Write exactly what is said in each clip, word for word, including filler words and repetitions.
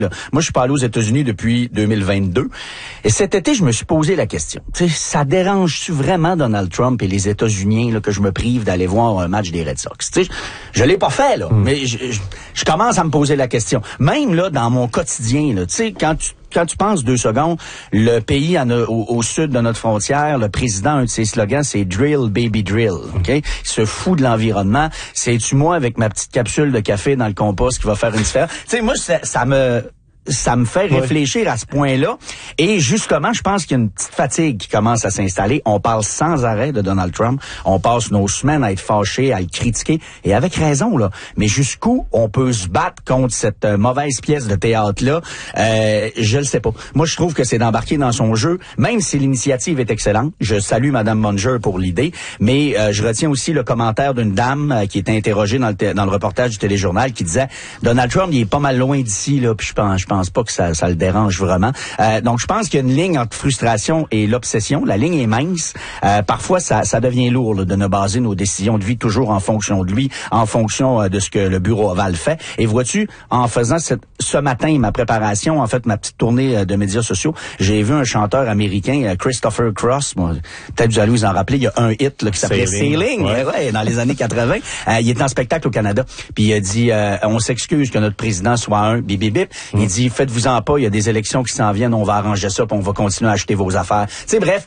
Moi, je suis pas allé aux États-Unis depuis deux mille vingt-deux. Et cet été, je me suis posé la question. Tu sais, ça dérange-tu vraiment Donald Trump et les États-Unis là, que je me prive d'aller voir un match des Red Sox? Tu sais, je, je l'ai pas fait, là. Mm. Mais je, je, je commence à me poser la question. Même, là, dans mon quotidien, là, tu sais, quand tu Quand tu penses deux secondes, le pays en a, au, au sud de notre frontière, le président, un de ses slogans, c'est « Drill, baby, drill ». Ok, il se fout de l'environnement. C'est-tu moi, avec ma petite capsule de café dans le compost, qui va faire une différence? Tu sais, moi, ça, ça me... ça me fait réfléchir à ce point-là. Et justement, je pense qu'il y a une petite fatigue qui commence à s'installer. On parle sans arrêt de Donald Trump. On passe nos semaines à être fâchés, à le critiquer. Et avec raison, là. Mais jusqu'où on peut se battre contre cette euh, mauvaise pièce de théâtre-là? Euh, je le sais pas. Moi, je trouve que c'est d'embarquer dans son jeu, même si l'initiative est excellente. Je salue Mme Munger pour l'idée. Mais euh, je retiens aussi le commentaire d'une dame euh, qui était interrogée dans le, t- dans le reportage du téléjournal qui disait « Donald Trump, il est pas mal loin d'ici, là, puis je pense... Je pense pas que ça, ça le dérange vraiment. Euh, donc, je pense qu'il y a une ligne entre frustration et l'obsession. La ligne est mince. Euh, parfois, ça, ça devient lourd là, de ne baser nos décisions de vie toujours en fonction de lui, en fonction euh, de ce que le bureau ovale fait. Et vois-tu, en faisant cette, ce matin ma préparation, en fait, ma petite tournée euh, de médias sociaux, j'ai vu un chanteur américain, euh, Christopher Cross. Bon, peut-être vous allez vous en rappeler, il y a un hit là, qui s'appelait Sailing, Sailing ouais. Ouais, dans les années quatre-vingts. Euh, il est en spectacle au Canada. Puis il a dit, euh, on s'excuse que notre président soit un bip bip bip. Mm. Il dit, faites-vous-en pas, il y a des élections qui s'en viennent, on va arranger ça, puis on va continuer à acheter vos affaires. Tu sais, bref,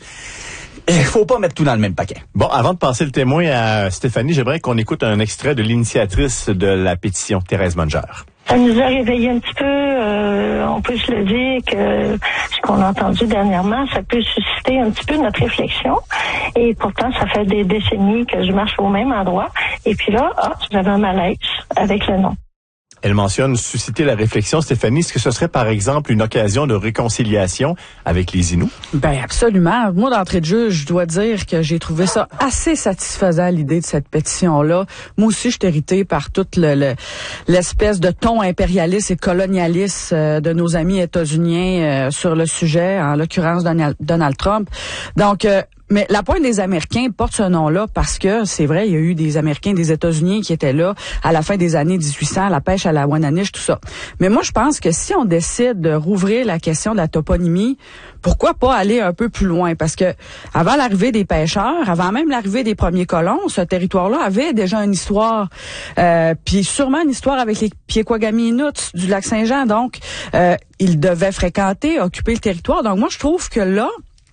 il faut pas mettre tout dans le même paquet. Bon, avant de passer le témoin à Stéphanie, j'aimerais qu'on écoute un extrait de l'initiatrice de la pétition, Thérèse Munger. Ça nous a réveillé un petit peu. Euh, on peut se le dire que ce qu'on a entendu dernièrement, ça peut susciter un petit peu notre réflexion. Et pourtant, ça fait des décennies que je marche au même endroit. Et puis là, ah, j'avais un malaise avec le nom. Elle mentionne susciter la réflexion. Stéphanie, est-ce que ce serait par exemple une occasion de réconciliation avec les Inuits? Ben absolument. Moi, d'entrée de jeu, je dois dire que j'ai trouvé ça assez satisfaisant, l'idée de cette pétition-là. Moi aussi, je suis irritée par toute le, le, l'espèce de ton impérialiste et colonialiste euh, de nos amis états-uniens euh, sur le sujet, en l'occurrence Donald, Donald Trump. Donc, euh, mais la pointe des Américains porte ce nom-là parce que, c'est vrai, il y a eu des Américains des États-Unis qui étaient là à la fin des années dix-huit cents, la pêche à la Wananiche, tout ça. Mais moi, je pense que si on décide de rouvrir la question de la toponymie, pourquoi pas aller un peu plus loin? Parce que avant l'arrivée des pêcheurs, avant même l'arrivée des premiers colons, ce territoire-là avait déjà une histoire, euh, puis sûrement une histoire avec les Piekwagamie Inuits du lac Saint-Jean. Donc, euh, ils devaient fréquenter, occuper le territoire. Donc, moi, je trouve que là,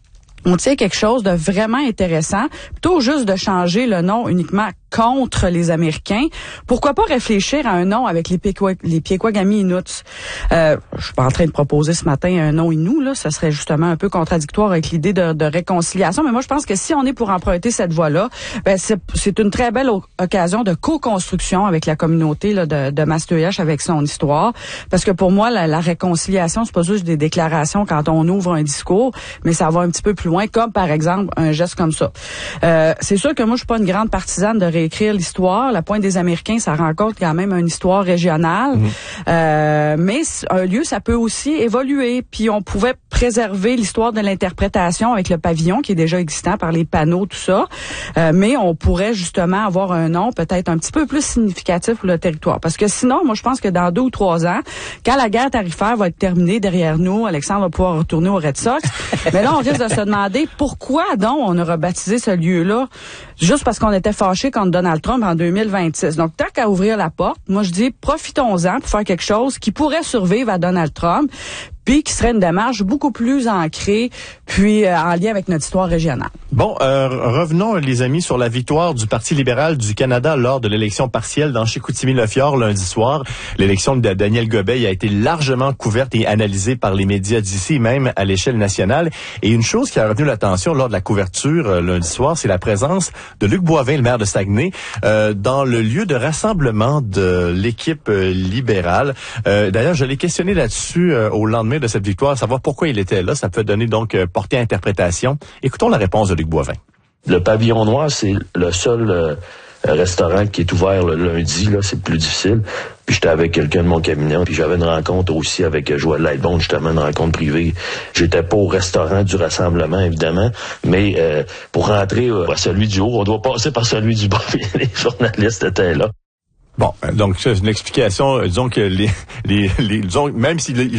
on tient quelque chose de vraiment intéressant, plutôt juste de changer le nom uniquement contre les Américains. Pourquoi pas réfléchir à un nom avec les, Piekwa, les Piekwagamie Inuits? Euh, je suis pas en train de proposer ce matin un nom Inou, là, ça serait justement un peu contradictoire avec l'idée de, de réconciliation, mais moi je pense que si on est pour emprunter cette voie-là, ben c'est, c'est une très belle occasion de co-construction avec la communauté là, de, de Mashteuiatsh avec son histoire, parce que pour moi la, la réconciliation c'est pas juste des déclarations quand on ouvre un discours, mais ça va un petit peu plus loin, comme par exemple un geste comme ça. Euh, c'est sûr que moi je suis pas une grande partisane de écrire l'histoire. La pointe des Américains, ça rencontre quand même une histoire régionale. Mmh. Euh, mais un lieu, ça peut aussi évoluer. Puis on pouvait préserver l'histoire de l'interprétation avec le pavillon qui est déjà existant par les panneaux, tout ça. Euh, mais on pourrait justement avoir un nom peut-être un petit peu plus significatif pour le territoire. Parce que sinon, moi, je pense que dans deux ou trois ans, quand la guerre tarifaire va être terminée derrière nous, Alexandre va pouvoir retourner au Red Sox. Mais là, on risque de se demander pourquoi donc on a rebaptisé ce lieu-là juste parce qu'on était fâchés contre Donald Trump en deux mille vingt-six. Donc, tant qu'à ouvrir la porte, moi, je dis, profitons-en pour faire quelque chose qui pourrait survivre à Donald Trump, puis qui serait une démarche beaucoup plus ancrée, puis euh, en lien avec notre histoire régionale. Bon, euh, revenons, les amis, sur la victoire du Parti libéral du Canada lors de l'élection partielle dans Chicoutimi-Le-Fjord lundi soir. L'élection de Daniel Gobeil a été largement couverte et analysée par les médias d'ici, même à l'échelle nationale. Et une chose qui a retenu l'attention lors de la couverture euh, lundi soir, c'est la présence de Luc Boivin, le maire de Saguenay, euh, dans le lieu de rassemblement de l'équipe euh, libérale. Euh, d'ailleurs, je l'ai questionné là-dessus euh, au lendemain de cette victoire, savoir pourquoi il était là. Ça peut donner donc euh, portée à interprétation. Écoutons la réponse de Luc Boivin. Le Pavillon Noir, c'est le seul euh, restaurant qui est ouvert le lundi. Là, c'est plus difficile. Puis j'étais avec quelqu'un de mon cabinet, puis j'avais une rencontre aussi avec Joël Lightbone, justement une rencontre privée. J'étais pas au restaurant du rassemblement, évidemment, mais euh, pour rentrer euh, à celui du haut, on doit passer par celui du bas. Les journalistes étaient là. Bon, donc c'est une explication. Disons que les, les, les disons, même si